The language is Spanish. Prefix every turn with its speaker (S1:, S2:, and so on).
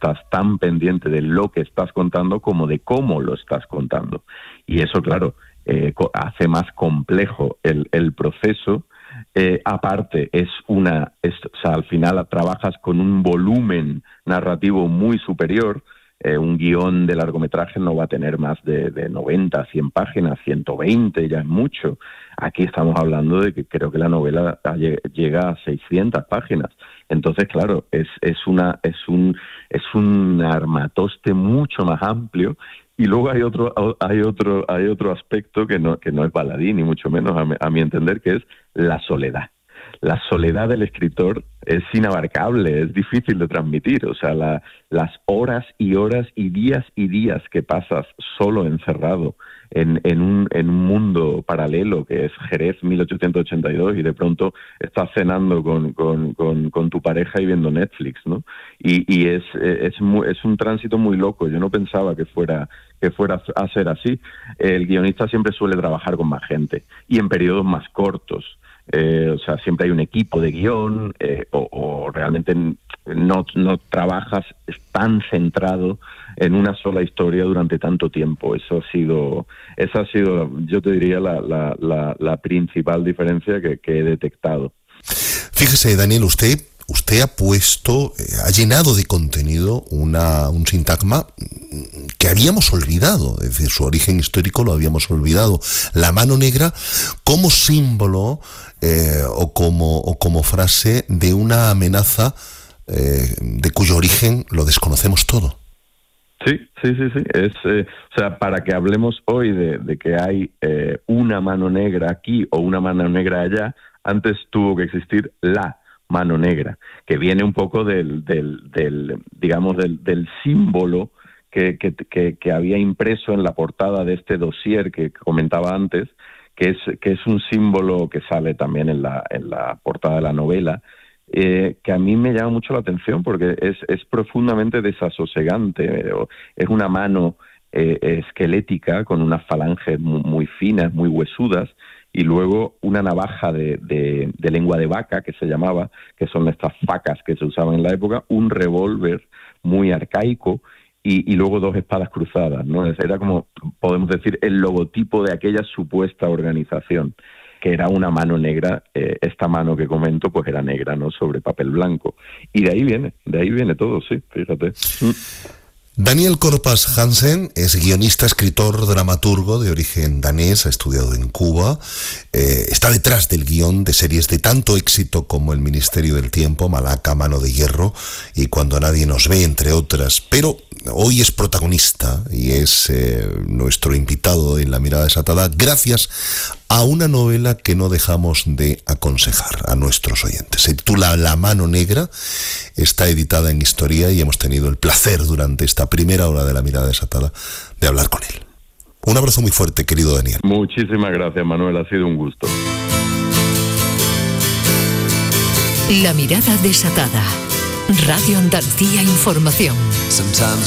S1: estás tan pendiente de lo que estás contando como de cómo lo estás contando. Y eso, claro, hace más complejo el proceso. Aparte, o sea, al final trabajas con un volumen narrativo muy superior. Un guión de largometraje no va a tener más de 90, 100 páginas, 120 ya es mucho. Aquí estamos hablando de que creo que la novela llega a 600 páginas. Entonces, claro, es un armatoste mucho más amplio. Y luego hay otro aspecto que no es baladí, ni mucho menos a mi entender, que es la soledad. La soledad del escritor es inabarcable, es difícil de transmitir. O sea, las horas y horas y días que pasas solo encerrado en un mundo paralelo que es Jerez 1882 y de pronto estás cenando con tu pareja y viendo Netflix, ¿no? Y es un tránsito muy loco. Yo no pensaba que fuera a ser así. El guionista siempre suele trabajar con más gente y en periodos más cortos. O sea, siempre hay un equipo de guión o realmente no trabajas tan centrado en una sola historia durante tanto tiempo. Esa ha sido, yo te diría, la principal diferencia que he detectado.
S2: Fíjese, Daniel, usted ha llenado de contenido un sintagma que habíamos olvidado, es decir, su origen histórico lo habíamos olvidado. La mano negra como símbolo o como frase de una amenaza de cuyo origen lo desconocemos todo.
S1: Sí. O sea, para que hablemos hoy de que hay una mano negra aquí o una mano negra allá, antes tuvo que existir la mano negra, que viene un poco del símbolo que había impreso en la portada de este dossier que comentaba antes, que es un símbolo que sale también en la portada de la novela, que a mí me llama mucho la atención porque es profundamente desasosegante. Es una mano esquelética con unas falanges muy finas, muy huesudas, y luego una navaja de lengua de vaca, que se llamaba, que son estas facas que se usaban en la época, un revólver muy arcaico y luego dos espadas cruzadas, ¿no? Era como, podemos decir, el logotipo de aquella supuesta organización, que era una mano negra. Esta mano que comento pues era negra, ¿no?, sobre papel blanco. Y de ahí viene todo, sí, fíjate.
S2: Daniel Korpas Hansen es guionista, escritor, dramaturgo de origen danés, ha estudiado en Cuba, está detrás del guión de series de tanto éxito como El Ministerio del Tiempo, Malaca, Mano de Hierro y Cuando nadie nos ve, entre otras, pero hoy es protagonista y es nuestro invitado en La Mirada Desatada gracias a una novela que no dejamos de aconsejar a nuestros oyentes. Se titula La Mano Negra, está editada en Historia y hemos tenido el placer durante esta primera hora de La Mirada Desatada de hablar con él. Un abrazo muy fuerte, querido Daniel.
S1: Muchísimas gracias, Manuel, ha sido un gusto.
S3: La Mirada Desatada. Radio Andalucía Información.